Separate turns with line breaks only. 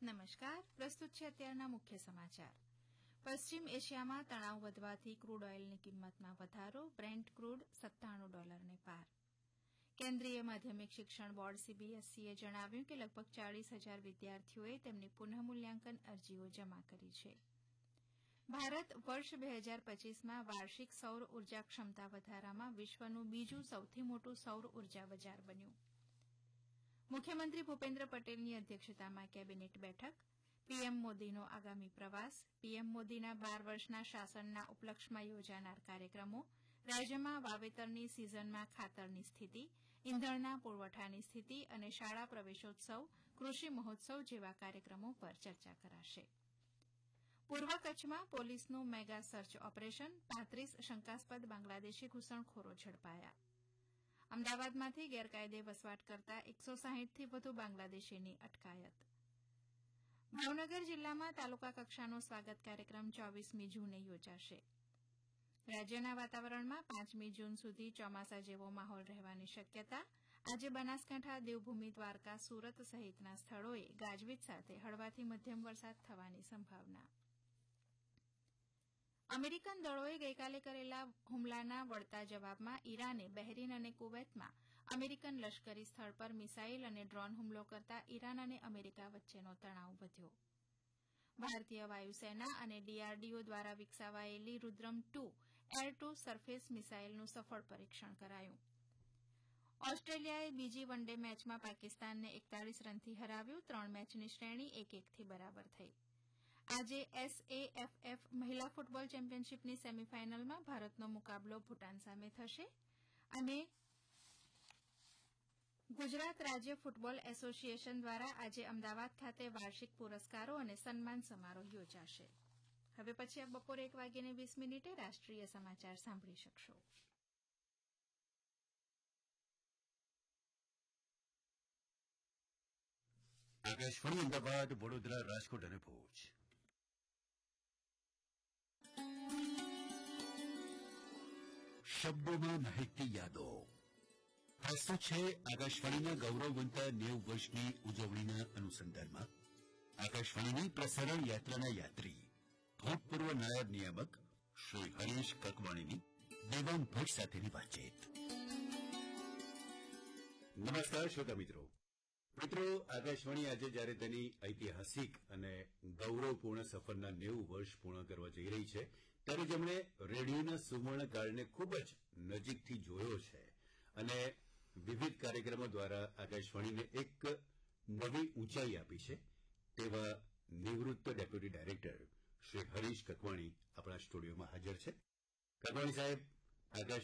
નમસ્કાર. પ્રસ્તુત છે અત્યારના મુખ્ય સમાચાર. પશ્ચિમ એશિયામાં તણાવ વધવાથી ક્રૂડ ઓઇલની કિંમતમાં વધારો, બ્રેન્ટ ક્રૂડ $97 પાર. કેન્દ્રીય માધ્યમિક શિક્ષણ બોર્ડ સીબીએસઈએ જણાવ્યું કે લગભગ 40,000 વિદ્યાર્થીઓએ તેમની પુનઃમૂલ્યાંકન અરજીઓ જમા કરી છે. ભારત વર્ષ 2025માં વાર્ષિક સૌર ઉર્જા ક્ષમતા વધારામાં વિશ્વનું બીજું સૌથી મોટું સૌર ઉર્જા બજાર બન્યું. મુખ્યમંત્રી ભૂપેન્દ્ર પટેલની અધ્યક્ષતામાં કેબિનેટ બેઠક, પીએમ મોદીનો આગામી પ્રવાસ, પીએમ મોદીના 12 વર્ષના શાસનના ઉપલક્ષમાં યોજાનાર કાર્યક્રમો, રાજ્યમાં વાવેતરની સિઝનમાં ખાતરની સ્થિતિ, ઇંધણના પુરવઠાની સ્થિતિ અને શાળા પ્રવેશોત્સવ, કૃષિ મહોત્સવ જેવા કાર્યક્રમો પર ચર્ચા કરાશે. પૂર્વ કચ્છમાં પોલીસનું મેગા સર્ચ ઓપરેશન, 35 શંકાસ્પદ બાંગ્લાદેશી ઘૂસણખોરો ઝડપાયા. અમદાવાદમાંથી ગેરકાયદે વસવાટ કરતા 160થી વધુ બાંગ્લાદેશીની અટકાયત. ભાવનગર જિલ્લામાં તાલુકા કક્ષાનો સ્વાગત કાર્યક્રમ 24મી જૂને યોજાશે. રાજ્યના વાતાવરણમાં 5મી જૂન સુધી ચોમાસા જેવો માહોલ રહેવાની શક્યતા. આજે બનાસકાંઠા, દેવભૂમિ, દ્વારકા, સુરત સહિતના સ્થળોએ ગાજવીજ સાથે હળવાથી મધ્યમ વરસાદ થવાની સંભાવના. અમેરિકન દળોએ ગઇકાલે કરેલા હુમલાના વળતા જવાબમાં ઇરાને બહેરીન અને કુવૈતમાં અમેરિકન લશ્કરી સ્થળ પર મિસાઇલ અને ડ્રોન હુમલો કરતા ઇરાન અને અમેરિકા વચ્ચેનો તણાવ વધ્યો. ભારતીય વાયુસેના અને ડીઆરડીઓ દ્વારા વિકસાવાયેલી રુદ્રમ 2 એર ટુ સરફેસ મિસાઇલનું સફળ પરીક્ષણ કરાયું. ઓસ્ટ્રેલિયાએ બીજી વન ડે મેચમાં પાકિસ્તાનને 41 રનથી હરાવ્યું. 3 મેચની શ્રેણી 1-1થી બરાબર થઈ. આજે એસએએફએફ મહિલા ફૂટબોલ ચેમ્પિયનશીપની સેમીફાઇનલમાં ભારતનો મુકાબલો ભૂટાન સામે થશે અને ગુજરાત રાજ્ય ફૂટબોલ એસોસિએશન દ્વારા આજે અમદાવાદ ખાતે વાર્ષિક પુરસ્કારો અને સન્માન સમારોહ યોજાશે. હવે પછી બપોરે 1:20 રાષ્ટ્રીય સમાચાર સાંભળી શકશો.
આકાશવાણી અમદાવાદ, વડોદરા, રાજકોટ અને ભુજ. શબ્દોમાં મહેકતી યાદો. પ્રસ્તુત છે આકાશવાણીના ગૌરવવંતા 90 વર્ષની ઉજવણીના અનુસંધાનમાં આકાશવાણીની પ્રસારણ યાત્રાના યાત્રી ભૂતપૂર્વ નાયબ નિયામક શ્રી હરીશ કકવાણીની દેવાંગ ભટ્ટ સાથેની વાતચીત. નમસ્કાર શ્રોતા મિત્રો. આકાશવાણી આજે જ્યારે તેની ઐતિહાસિક અને ગૌરવપૂર્ણ સફરના 90 વર્ષ પૂર્ણ કરવા જઈ રહી છે, ત્યારે જેમણે રેડિયોના સુવર્ણકાળને ખૂબ જ નજીકથી જોયો છે અને વિવિધ કાર્યક્રમો દ્વારા આકાશવાણીને એક નવી ઊંચાઈ આપી છે, તેવા નિવૃત્ત ડેપ્યુટી ડાયરેક્ટર શ્રી હરીશ કકવાણી આપણા સ્ટુડિયોમાં હાજર છે. કકવાણી સાહેબ, આકાશવાણી